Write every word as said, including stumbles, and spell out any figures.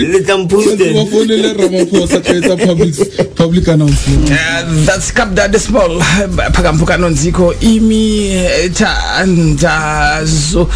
Let them post it. public public announcement. That's Kabda Desmol Pagampuka Nonziko Imi Chandazo